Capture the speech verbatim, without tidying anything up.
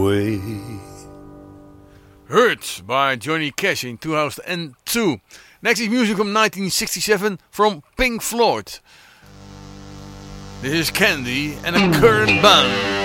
way. Hurt by Johnny Cash in two thousand two. Next is music from nineteen sixty-seven from Pink Floyd. This is Candy and a Current Band.